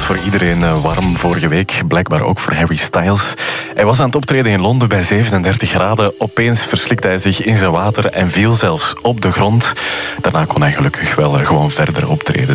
voor iedereen warm vorige week. Blijkbaar ook voor Harry Styles. Hij was aan het optreden in Londen bij 37 graden. Opeens verslikte hij zich in zijn water en viel zelfs op de grond. Daarna kon hij gelukkig wel gewoon verder optreden.